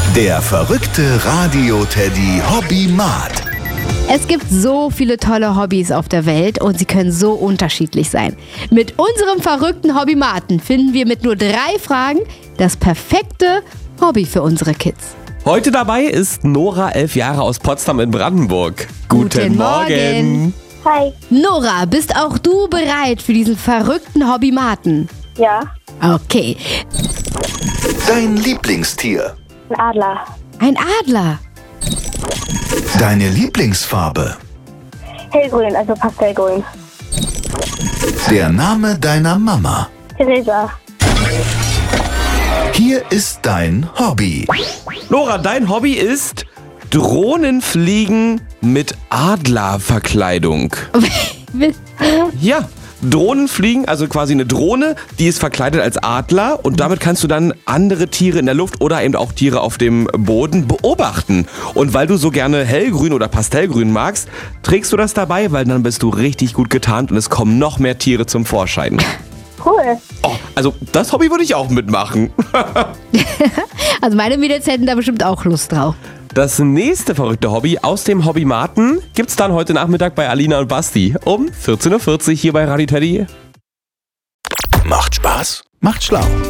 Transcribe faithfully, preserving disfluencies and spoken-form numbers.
Der verrückte Radio-Teddy Hobbymat. Es gibt so viele tolle Hobbys auf der Welt und sie können so unterschiedlich sein. Mit unserem verrückten Hobbymaten finden wir mit nur drei Fragen das perfekte Hobby für unsere Kids. Heute dabei ist Nora, elf Jahre, aus Potsdam in Brandenburg. Guten Morgen. Hi. Nora, bist auch du bereit für diesen verrückten Hobbymaten? Ja. Okay. Dein Lieblingstier. Ein Adler. Ein Adler. Deine Lieblingsfarbe. Hellgrün, also Pastellgrün. Der Name deiner Mama. Theresa. Hier ist dein Hobby. Nora, dein Hobby ist Drohnenfliegen mit Adlerverkleidung. Ja, Drohnenfliegen, also quasi eine Drohne, die ist verkleidet als Adler und damit kannst du dann andere Tiere in der Luft oder eben auch Tiere auf dem Boden beobachten. Und weil du so gerne hellgrün oder pastellgrün magst, trägst du das dabei, weil dann bist du richtig gut getarnt und es kommen noch mehr Tiere zum Vorschein. Cool. Oh, also das Hobby würde ich auch mitmachen. Also meine Mädels hätten da bestimmt auch Lust drauf. Das nächste verrückte Hobby aus dem Hobbymaten gibt's dann heute Nachmittag bei Alina und Basti um vierzehn Uhr vierzig hier bei Radio Teddy. Macht Spaß, macht schlau.